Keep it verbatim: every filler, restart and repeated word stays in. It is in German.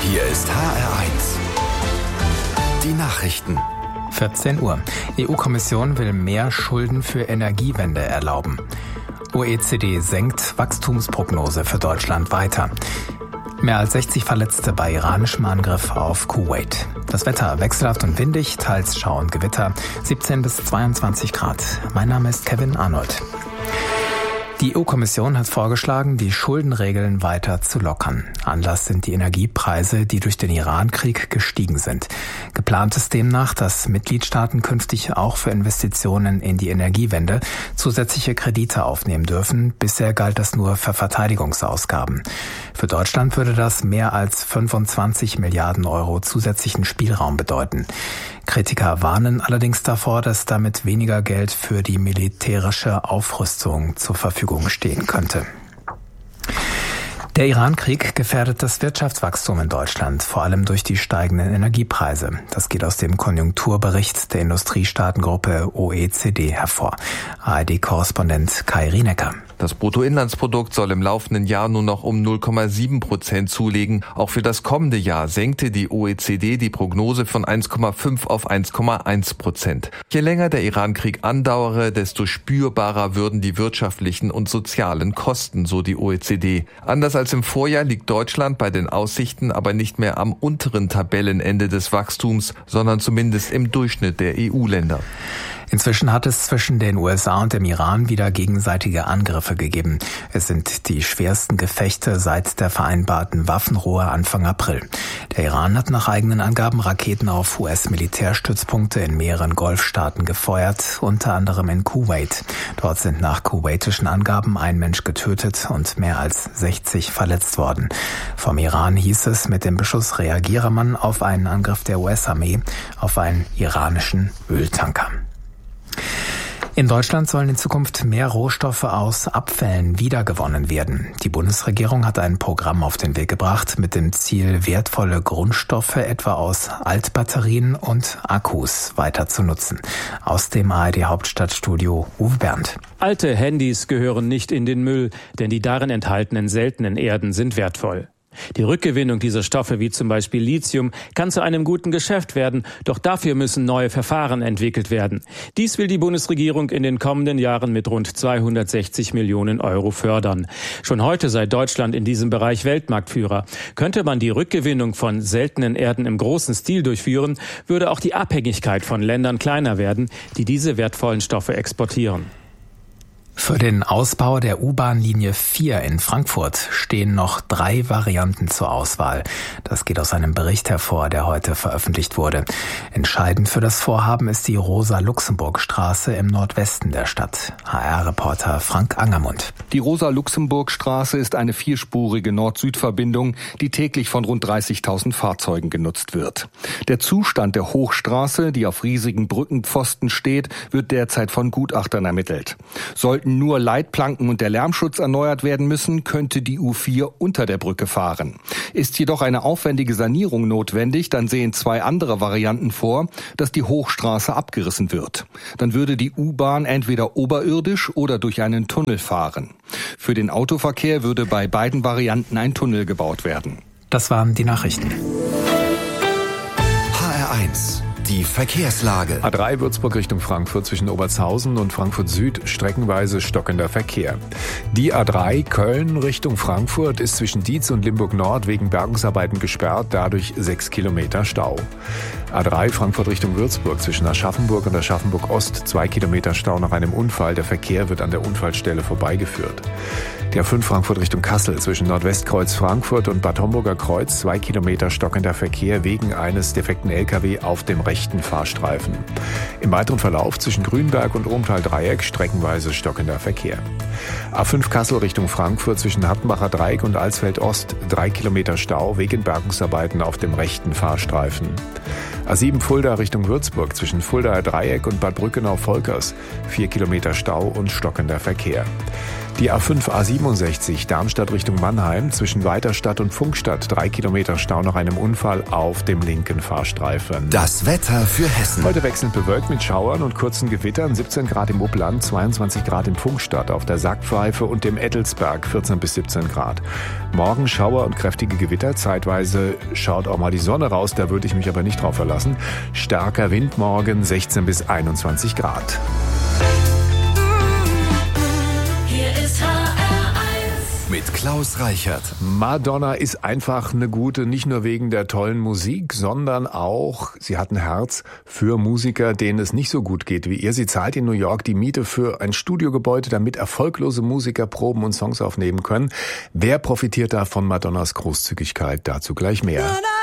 Hier ist H R eins. Die Nachrichten. vierzehn Uhr. E U-Kommission will mehr Schulden für Energiewende erlauben. O E C D senkt Wachstumsprognose für Deutschland weiter. Mehr als sechzig Verletzte bei iranischem Angriff auf Kuwait. Das Wetter wechselhaft und windig, teils Schau und Gewitter, siebzehn bis zweiundzwanzig Grad. Mein Name ist Kevin Arnold. Die E U-Kommission hat vorgeschlagen, die Schuldenregeln weiter zu lockern. Anlass sind die Energiepreise, die durch den Iran-Krieg gestiegen sind. Geplant ist demnach, dass Mitgliedstaaten künftig auch für Investitionen in die Energiewende zusätzliche Kredite aufnehmen dürfen. Bisher galt das nur für Verteidigungsausgaben. Für Deutschland würde das mehr als fünfundzwanzig Milliarden Euro zusätzlichen Spielraum bedeuten. Kritiker warnen allerdings davor, dass damit weniger Geld für die militärische Aufrüstung zur Verfügung stehen könnte. Der Iran-Krieg gefährdet das Wirtschaftswachstum in Deutschland, vor allem durch die steigenden Energiepreise. Das geht aus dem Konjunkturbericht der Industriestaatengruppe O E C D hervor. A R D-Korrespondent Kai Rienecker. Das Bruttoinlandsprodukt soll im laufenden Jahr nur noch um null Komma sieben Prozent zulegen. Auch für das kommende Jahr senkte die O E C D die Prognose von eins Komma fünf auf eins Komma eins Prozent. Je länger der Iran-Krieg andauere, desto spürbarer würden die wirtschaftlichen und sozialen Kosten, so die O E C D. Anders als im Vorjahr liegt Deutschland bei den Aussichten aber nicht mehr am unteren Tabellenende des Wachstums, sondern zumindest im Durchschnitt der E U-Länder. Inzwischen hat es zwischen den U S A und dem Iran wieder gegenseitige Angriffe gegeben. Es sind die schwersten Gefechte seit der vereinbarten Waffenruhe Anfang April. Der Iran hat nach eigenen Angaben Raketen auf U S-Militärstützpunkte in mehreren Golfstaaten gefeuert, unter anderem in Kuwait. Dort sind nach kuwaitischen Angaben ein Mensch getötet und mehr als sechzig verletzt worden. Vom Iran hieß es, mit dem Beschuss reagiere man auf einen Angriff der U S-Armee auf einen iranischen Öltanker. In Deutschland sollen in Zukunft mehr Rohstoffe aus Abfällen wiedergewonnen werden. Die Bundesregierung hat ein Programm auf den Weg gebracht mit dem Ziel, wertvolle Grundstoffe etwa aus Altbatterien und Akkus weiter zu nutzen. Aus dem A R D-Hauptstadtstudio Uwe Bernd. Alte Handys gehören nicht in den Müll, denn die darin enthaltenen seltenen Erden sind wertvoll. Die Rückgewinnung dieser Stoffe, wie zum Beispiel Lithium, kann zu einem guten Geschäft werden, doch dafür müssen neue Verfahren entwickelt werden. Dies will die Bundesregierung in den kommenden Jahren mit rund zweihundertsechzig Millionen Euro fördern. Schon heute sei Deutschland in diesem Bereich Weltmarktführer. Könnte man die Rückgewinnung von seltenen Erden im großen Stil durchführen, würde auch die Abhängigkeit von Ländern kleiner werden, die diese wertvollen Stoffe exportieren. Für den Ausbau der U-Bahn-Linie vier in Frankfurt stehen noch drei Varianten zur Auswahl. Das geht aus einem Bericht hervor, der heute veröffentlicht wurde. Entscheidend für das Vorhaben ist die Rosa-Luxemburg-Straße im Nordwesten der Stadt. H R-Reporter Frank Angermund. Die Rosa-Luxemburg-Straße ist eine vierspurige Nord-Süd-Verbindung, die täglich von rund dreißigtausend Fahrzeugen genutzt wird. Der Zustand der Hochstraße, die auf riesigen Brückenpfosten steht, wird derzeit von Gutachtern ermittelt. Sollten nur Leitplanken und der Lärmschutz erneuert werden müssen, könnte die U vier unter der Brücke fahren. Ist jedoch eine aufwendige Sanierung notwendig, dann sehen zwei andere Varianten vor, dass die Hochstraße abgerissen wird. Dann würde die U-Bahn entweder oberirdisch oder durch einen Tunnel fahren. Für den Autoverkehr würde bei beiden Varianten ein Tunnel gebaut werden. Das waren die Nachrichten. H R eins. Die Verkehrslage. A drei Würzburg Richtung Frankfurt zwischen Obertshausen und Frankfurt Süd streckenweise stockender Verkehr. Die A drei Köln Richtung Frankfurt ist zwischen Dietz und Limburg Nord wegen Bergungsarbeiten gesperrt, dadurch sechs Kilometer Stau. A drei Frankfurt Richtung Würzburg zwischen Aschaffenburg und Aschaffenburg Ost zwei Kilometer Stau nach einem Unfall. Der Verkehr wird an der Unfallstelle vorbeigeführt. Die A fünf Frankfurt Richtung Kassel zwischen Nordwestkreuz Frankfurt und Bad Homburger Kreuz zwei Kilometer stockender Verkehr wegen eines defekten L K W auf dem rechten Fahrstreifen. Im weiteren Verlauf zwischen Grünberg und Ohmtal-Dreieck streckenweise stockender Verkehr. A fünf Kassel Richtung Frankfurt zwischen Hattenbacher Dreieck und Alsfeld Ost drei Kilometer Stau wegen Bergungsarbeiten auf dem rechten Fahrstreifen. A sieben Fulda Richtung Würzburg zwischen Fuldaer Dreieck und Bad Brückenau-Volkers vier Kilometer Stau und stockender Verkehr. Die A fünf A siebenundsechzig Darmstadt Richtung Mannheim zwischen Weiterstadt und Funkstadt. Drei Kilometer Stau nach einem Unfall auf dem linken Fahrstreifen. Das Wetter für Hessen. Heute wechselnd bewölkt mit Schauern und kurzen Gewittern. siebzehn Grad im Upland, zweiundzwanzig Grad in Funkstadt, auf der Sackpfeife und dem Ettelsberg vierzehn bis siebzehn Grad. Morgen Schauer und kräftige Gewitter. Zeitweise schaut auch mal die Sonne raus, da würde ich mich aber nicht drauf verlassen. Starker Wind morgen, sechzehn bis einundzwanzig Grad. Hier ist H R eins mit Klaus Reichert. Madonna ist einfach eine gute, nicht nur wegen der tollen Musik, sondern auch, sie hat ein Herz für Musiker, denen es nicht so gut geht wie ihr. Sie zahlt in New York die Miete für ein Studiogebäude, damit erfolglose Musiker proben und Songs aufnehmen können. Wer profitiert da von Madonnas Großzügigkeit? Dazu gleich mehr.